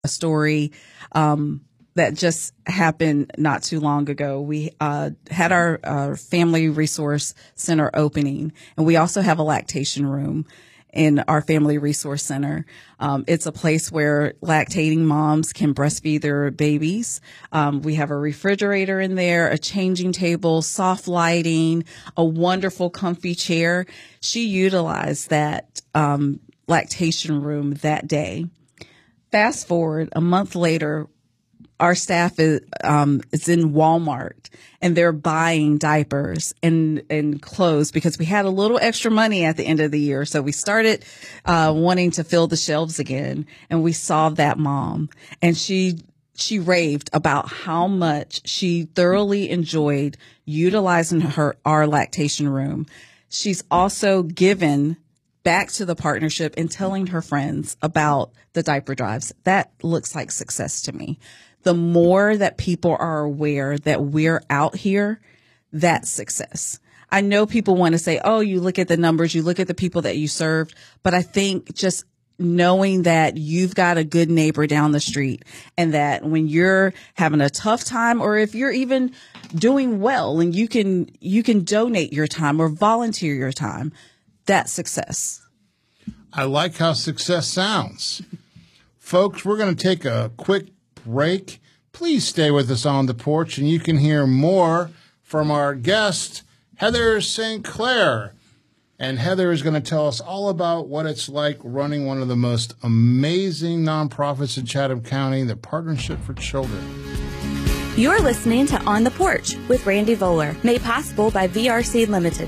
a story that just happened not too long ago. We had our Family Resource Center opening, and we also have a lactation room in our Family Resource Center. It's a place where lactating moms can breastfeed their babies. We have a refrigerator in there, a changing table, soft lighting, a wonderful comfy chair. She utilized that lactation room that day. Fast forward a month later, our staff is in Walmart, and they're buying diapers and clothes because we had a little extra money at the end of the year. So we started wanting to fill the shelves again, and we saw that mom, and she raved about how much she thoroughly enjoyed utilizing our lactation room. She's also given back to the partnership and telling her friends about the diaper drives. That looks like success to me. The more that people are aware that we're out here, that's success. I know people want to say, oh, you look at the numbers, you look at the people that you served, but I think just knowing that you've got a good neighbor down the street, and that when you're having a tough time, or if you're even doing well and you can donate your time or volunteer your time, that's success. I like how success sounds. Folks, we're going to take a quick break. Please stay with us on the porch, and you can hear more from our guest, Heather St. Clair. And Heather is going to tell us all about what it's like running one of the most amazing nonprofits in Chatham County, the Partnership for Children. You're listening to On the Porch with Randy Voller, made possible by VRC Limited.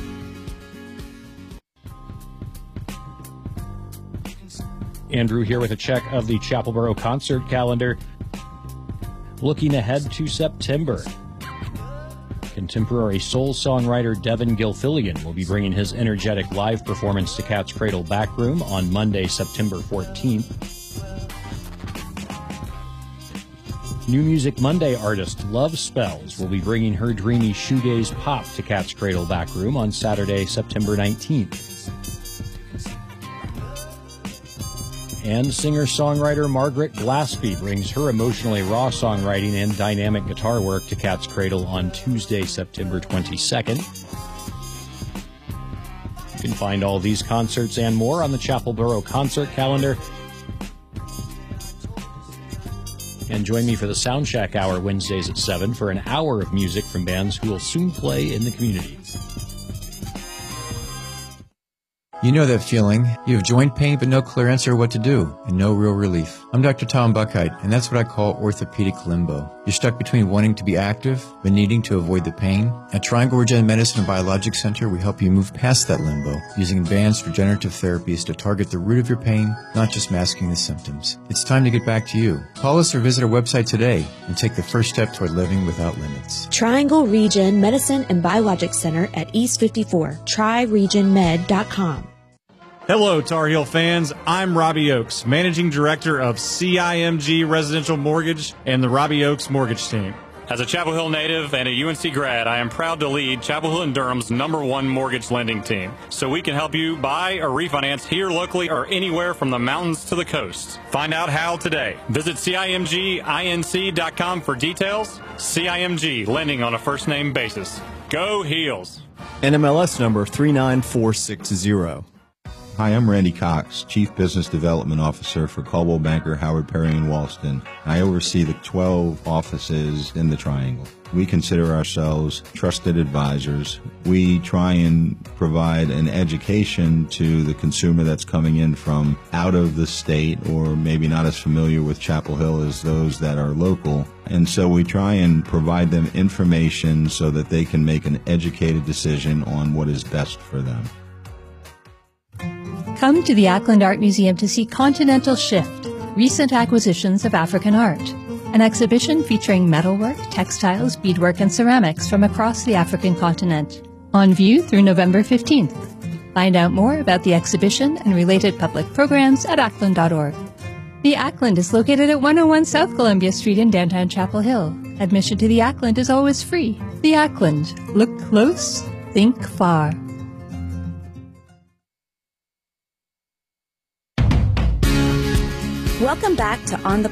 Andrew here with a check of the Chapelboro concert calendar. Looking ahead to September, contemporary soul songwriter Devin Gilfillian will be bringing his energetic live performance to Cat's Cradle Backroom on Monday, September 14th. New Music Monday artist Love Spells will be bringing her dreamy shoegaze pop to Cat's Cradle Backroom on Saturday, September 19th. And singer-songwriter Margaret Glaspie brings her emotionally raw songwriting and dynamic guitar work to Cat's Cradle on Tuesday, September 22nd. You can find all these concerts and more on the Chapelboro concert calendar. And join me for the Soundcheck Hour Wednesdays at 7 for an hour of music from bands who will soon play in the community. You know that feeling. You have joint pain but no clear answer what to do and no real relief. I'm Dr. Tom Buckheit, and that's what I call orthopedic limbo. You're stuck between wanting to be active but needing to avoid the pain. At Triangle Regen Medicine and Biologic Center, we help you move past that limbo using advanced regenerative therapies to target the root of your pain, not just masking the symptoms. It's time to get back to you. Call us or visit our website today and take the first step toward living without limits. Triangle Regen Medicine and Biologic Center at East 54. TryRegenMed.com. Hello, Tar Heel fans. I'm Robbie Oakes, Managing Director of CIMG Residential Mortgage and the Robbie Oakes Mortgage Team. As a Chapel Hill native and a UNC grad, I am proud to lead Chapel Hill and Durham's #1 mortgage lending team, so we can help you buy or refinance here locally or anywhere from the mountains to the coast. Find out how today. Visit CIMGINC.com for details. CIMG, lending on a first-name basis. Go Heels. NMLS number 39460. Hi, I'm Randy Cox, Chief Business Development Officer for Coldwell Banker, Howard Perry & Walston. I oversee the 12 offices in the Triangle. We consider ourselves trusted advisors. We try and provide an education to the consumer that's coming in from out of the state or maybe not as familiar with Chapel Hill as those that are local. And so we try and provide them information so that they can make an educated decision on what is best for them. Come to the Ackland Art Museum to see Continental Shift, Recent Acquisitions of African Art, an exhibition featuring metalwork, textiles, beadwork, and ceramics from across the African continent. On view through November 15th. Find out more about the exhibition and related public programs at ackland.org. The Ackland is located at 101 South Columbia Street in downtown Chapel Hill. Admission to the Ackland is always free. The Ackland. Look close, think far. Welcome back to On the